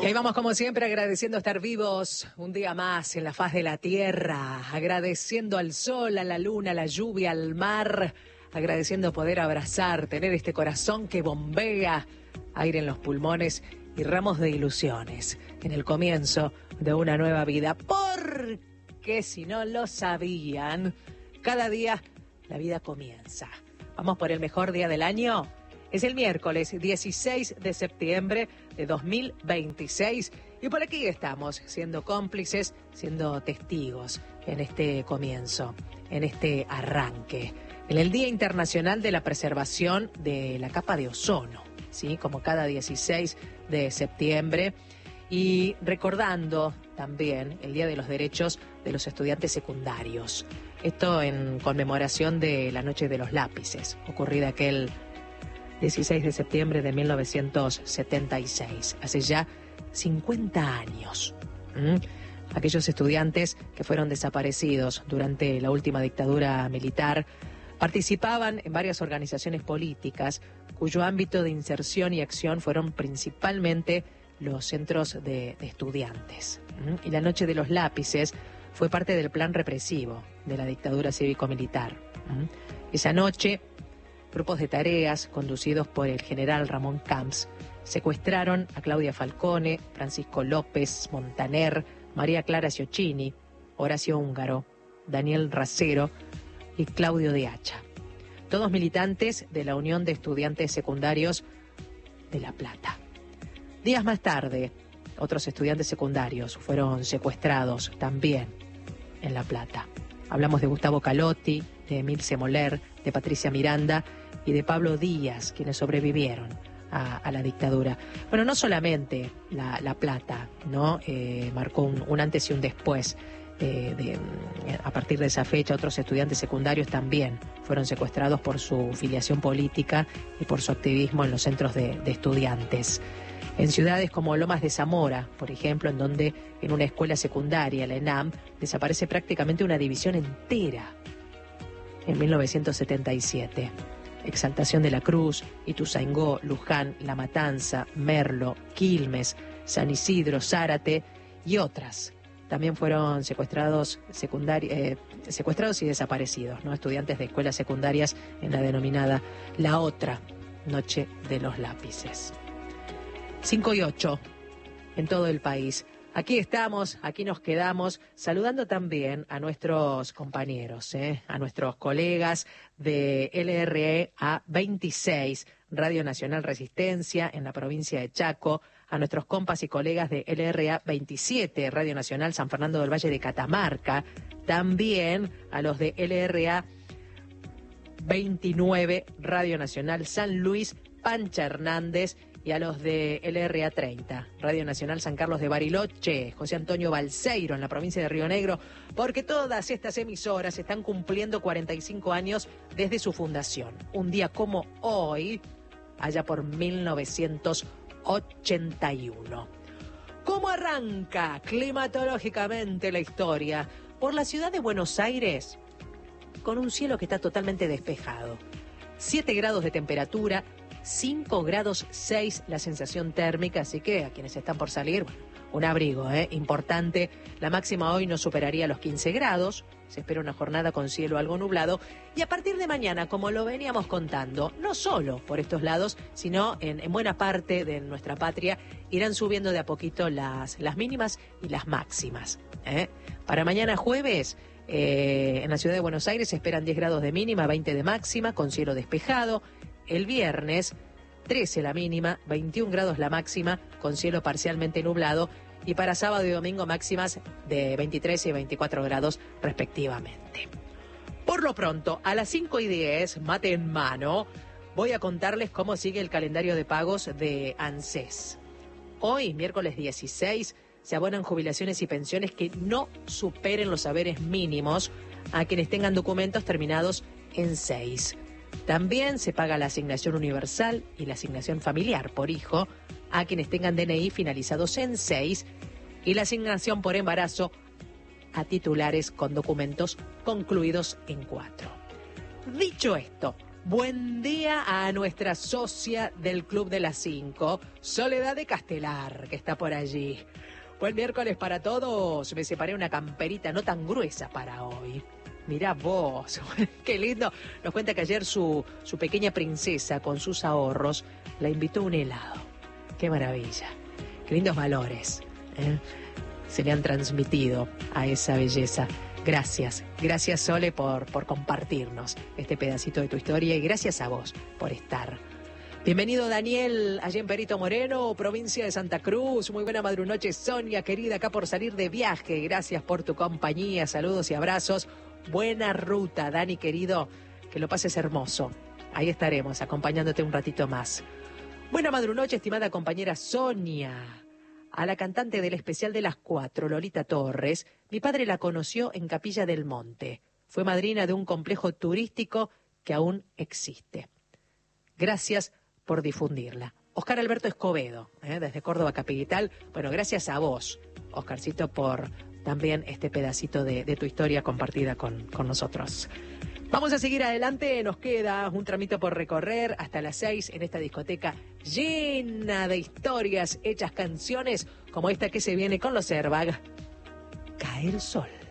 Y ahí vamos como siempre agradeciendo estar vivos un día más en la faz de la tierra, agradeciendo al sol, a la luna, a la lluvia, al mar, agradeciendo poder abrazar, tener este corazón que bombea aire en los pulmones y ramos de ilusiones en el comienzo de una nueva vida. Porque si no lo sabían, cada día la vida comienza. Vamos por el mejor día del año. Es el miércoles 16 de septiembre de 2026 y por aquí estamos siendo cómplices, siendo testigos en este comienzo, en este arranque, en el Día Internacional de la Preservación de la Capa de Ozono, ¿sí? Como cada 16 de septiembre y recordando también el Día de los Derechos de los Estudiantes Secundarios. Esto en conmemoración de la Noche de los Lápices, ocurrida aquel 16 de septiembre de 1976, hace ya 50 años. Aquellos estudiantes que fueron desaparecidos durante la última dictadura militar participaban en varias organizaciones políticas cuyo ámbito de inserción y acción fueron principalmente los centros de estudiantes. Y la Noche de los Lápices fue parte del plan represivo de la dictadura cívico-militar. Esa noche, grupos de tareas conducidos por el general Ramón Camps secuestraron a Claudia Falcone, Francisco López, Montaner, María Clara Ciocchini, Horacio Húngaro, Daniel Racero y Claudio de Hacha. Todos militantes de la Unión de Estudiantes Secundarios de La Plata. Días más tarde, otros estudiantes secundarios fueron secuestrados también en La Plata. Hablamos de Gustavo Calotti, de Emilce Moler, de Patricia Miranda y de Pablo Díaz, quienes sobrevivieron a la dictadura. Bueno, no solamente La Plata, ¿no? Marcó un antes y un después. A partir de esa fecha, otros estudiantes secundarios también fueron secuestrados por su filiación política y por su activismo en los centros de estudiantes. En ciudades como Lomas de Zamora, por ejemplo, en donde en una escuela secundaria, la ENAM, desaparece prácticamente una división entera en 1977. Exaltación de la Cruz, Ituzaingó, Luján, La Matanza, Merlo, Quilmes, San Isidro, Zárate y otras. También fueron secuestrados y desaparecidos, ¿no? Estudiantes de escuelas secundarias en la denominada La Otra Noche de los Lápices. 5 y 8 en todo el país. Aquí estamos, aquí nos quedamos, saludando también a nuestros compañeros, a nuestros colegas de LRA 26, Radio Nacional Resistencia, en la provincia de Chaco, a nuestros compas y colegas de LRA 27, Radio Nacional San Fernando del Valle de Catamarca, también a los de LRA 29, Radio Nacional San Luis, Pancha Hernández, y a los de LRA 30, Radio Nacional San Carlos de Bariloche, José Antonio Balseiro en la provincia de Río Negro, porque todas estas emisoras están cumpliendo 45 años desde su fundación. Un día como hoy, allá por 1981. ¿Cómo arranca climatológicamente la historia? Por la ciudad de Buenos Aires, con un cielo que está totalmente despejado. 7 grados de temperatura, 5 grados 6 la sensación térmica, así que a quienes están por salir, bueno, un abrigo, importante. La máxima hoy no superaría los 15 grados, se espera una jornada con cielo algo nublado, y a partir de mañana, como lo veníamos contando, no solo por estos lados, sino en buena parte de nuestra patria, irán subiendo de a poquito las mínimas y las máximas. Para mañana jueves, en la ciudad de Buenos Aires se esperan 10 grados de mínima, 20 de máxima, con cielo despejado. El viernes, 13 la mínima, 21 grados la máxima, con cielo parcialmente nublado. Y para sábado y domingo máximas de 23 y 24 grados respectivamente. Por lo pronto, a las 5:10, mate en mano, voy a contarles cómo sigue el calendario de pagos de ANSES. Hoy, miércoles 16, se abonan jubilaciones y pensiones que no superen los haberes mínimos a quienes tengan documentos terminados en 6. También se paga la asignación universal y la asignación familiar por hijo a quienes tengan DNI finalizados en 6 y la asignación por embarazo a titulares con documentos concluidos en 4. Dicho esto, Buen día a nuestra socia del Club de las 5, Soledad de Castelar, que está por allí. Buen miércoles para todos. Me separé una camperita no tan gruesa para hoy. Mirá vos, qué lindo. Nos cuenta que ayer su pequeña princesa, con sus ahorros, la invitó a un helado. Qué maravilla. Qué lindos valores, ¿eh? Se le han transmitido a esa belleza. Gracias Sole por compartirnos este pedacito de tu historia y gracias a vos por estar. Bienvenido Daniel, allá en Perito Moreno, provincia de Santa Cruz. Muy buena madrunoche, Sonia querida, acá por salir de viaje. Gracias por tu compañía, saludos y abrazos. Buena ruta, Dani querido, que lo pases hermoso. Ahí estaremos acompañándote un ratito más. Buena madrunoche, estimada compañera Sonia. A la cantante del especial de las 4, Lolita Torres, mi padre la conoció en Capilla del Monte. Fue madrina de un complejo turístico que aún existe. Gracias por difundirla. Oscar Alberto Escobedo, desde Córdoba Capital. Bueno, gracias a vos, Oscarcito, por también este pedacito de tu historia compartida con nosotros. Vamos a seguir adelante, nos queda un tramito por recorrer hasta las 6 en esta discoteca llena de historias, hechas canciones como esta que se viene con los Airbag. Cae el sol.